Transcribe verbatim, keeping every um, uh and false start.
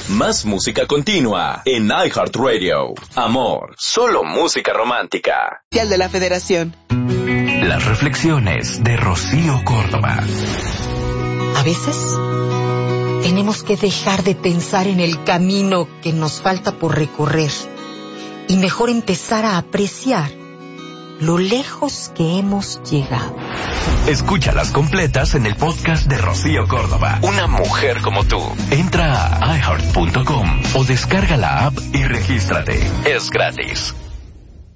Más música continua en iHeartRadio. Amor, solo música romántica. De la Federación. Las reflexiones de Rocío Córdoba. A veces tenemos que dejar de pensar en el camino que nos falta por recorrer y mejor empezar a apreciar lo lejos que hemos llegado. Escúchalas completas en el podcast de Rocío Córdoba. Una mujer como tú. Entra a i heart punto com o descarga la app y regístrate. Es gratis.